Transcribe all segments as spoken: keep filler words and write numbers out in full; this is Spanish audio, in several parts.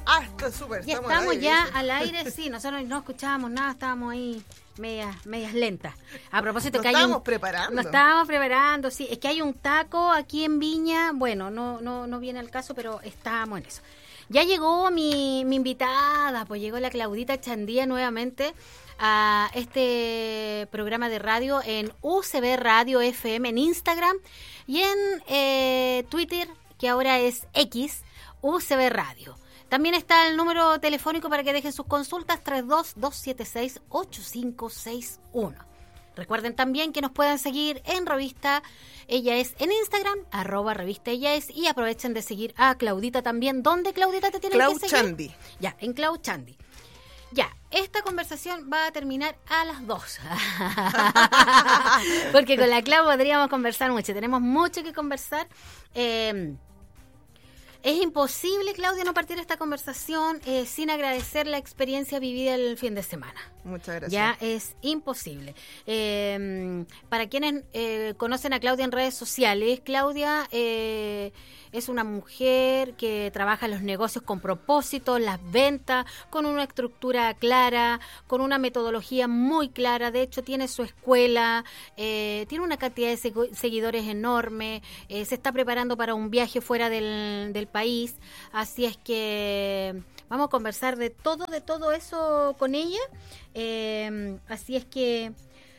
Ah, está súper. Ya estamos, estamos al aire, ya dice. al aire, sí, nosotros no escuchábamos nada, estábamos ahí medias, medias lentas. A propósito Nos que hay estábamos un, preparando. Nos estábamos preparando, sí, es que hay un taco aquí en Viña, bueno, no, no, no viene al caso, pero estábamos en eso. Ya llegó mi, mi invitada, pues llegó la Claudita Chandía nuevamente a este programa de radio en U C B Radio F M en Instagram y en eh, Twitter, que ahora es X, U C B Radio. También está el número telefónico para que dejen sus consultas, tres dos dos siete seis ocho cinco seis uno. Recuerden también que nos pueden seguir en Revista Ella Es en Instagram, arroba Revista Ella Es, y aprovechen de seguir a Claudita también. ¿Dónde, Claudita, te tienen Clau que seguir? Chandi. Ya, en Clau Chandi. Ya, esta conversación va a terminar a las dos. Porque con la Clau podríamos conversar mucho. Tenemos mucho que conversar. Eh, es imposible, Claudia, no partir esta conversación eh, sin agradecer la experiencia vivida el fin de semana. Muchas gracias. Ya es imposible. Eh, para quienes eh, conocen a Claudia en redes sociales, Claudia eh, es una mujer que trabaja en los negocios con propósito, las ventas, con una estructura clara, con una metodología muy clara. De hecho, tiene su escuela, eh, tiene una cantidad de segu- seguidores enorme, eh, se está preparando para un viaje fuera del, del país. Así es que vamos a conversar de todo, de todo eso con ella. Eh, así es que,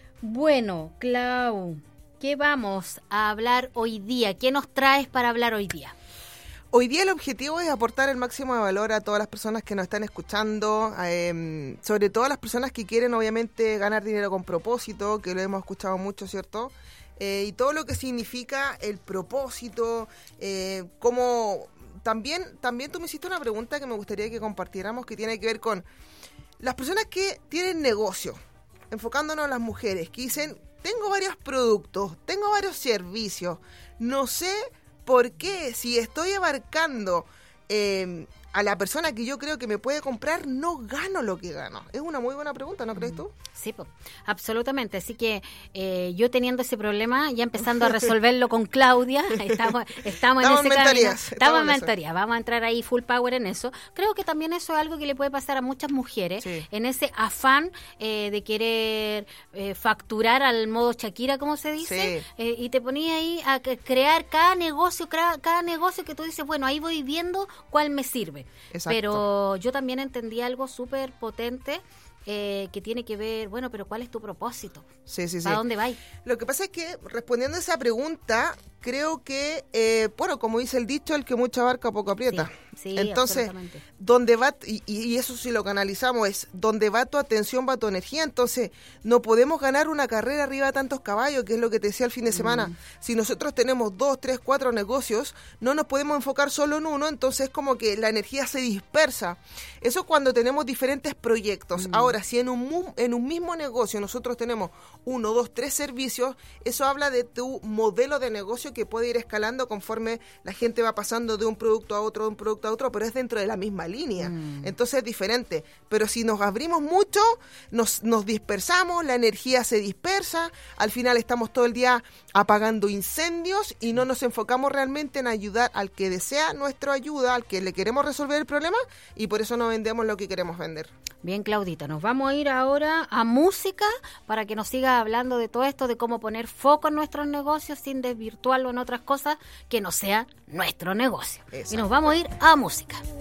bueno, Clau, ¿qué vamos a hablar hoy día? ¿Qué nos traes para hablar hoy día? Hoy día el objetivo es aportar el máximo de valor a todas las personas que nos están escuchando, eh, sobre todo a las personas que quieren obviamente ganar dinero con propósito, que lo hemos escuchado mucho, ¿cierto? Eh, y todo lo que significa el propósito, eh, como también, también tú me hiciste una pregunta que me gustaría que compartiéramos, que tiene que ver con las personas que tienen negocio, enfocándonos en las mujeres, que dicen, tengo varios productos, tengo varios servicios, no sé por qué, si estoy abarcando eh, a la persona que yo creo que me puede comprar, no gano lo que gano. Es una muy buena pregunta, ¿no crees tú? Sí, pues, absolutamente. Así que eh, yo teniendo ese problema, ya empezando a resolverlo con Claudia, estamos, estamos, Estamos en en ese mentorías, camino. estamos Estamos en en eso. mentoría. Vamos a entrar ahí full power en eso. Creo que también eso es algo que le puede pasar a muchas mujeres, Sí. en ese afán eh, de querer eh, facturar al modo Shakira, como se dice, Sí. eh, y te ponía ahí a que- crear cada negocio, crea- cada negocio que tú dices, bueno, ahí voy viendo cuál me sirve. Exacto. Pero yo también entendí algo súper potente eh, que tiene que ver, bueno, pero ¿cuál es tu propósito? Sí, sí, sí. ¿Para dónde vais? Lo que pasa es que, respondiendo a esa pregunta, creo que, eh, bueno, como dice el dicho, el que mucho abarca poco aprieta. Sí, sí, Entonces, absolutamente. donde va, y, y eso si lo canalizamos, es donde va tu atención, va tu energía. Entonces, no podemos ganar una carrera arriba de tantos caballos, que es lo que te decía el fin de semana. Mm. Si nosotros tenemos dos, tres, cuatro negocios, no nos podemos enfocar solo en uno, entonces es como que la energía se dispersa. Eso cuando tenemos diferentes proyectos. Mm. Ahora, si en un, mu- en un mismo negocio nosotros tenemos uno, dos, tres servicios, eso habla de tu modelo de negocio que puede ir escalando conforme la gente va pasando de un producto a otro, de un producto a otro, pero es dentro de la misma línea. Mm. Entonces es diferente. Pero si nos abrimos mucho, nos, nos dispersamos, la energía se dispersa, al final estamos todo el día apagando incendios y no nos enfocamos realmente en ayudar al que desea nuestra ayuda, al que le queremos resolver el problema, y por eso no vendemos lo que queremos vender. Bien, Claudita, nos vamos a ir ahora a música para que nos siga hablando de todo esto, de cómo poner foco en nuestros negocios sin desvirtuarlo en otras cosas que no sea nuestro negocio. Exacto. Y nos vamos a ir a música.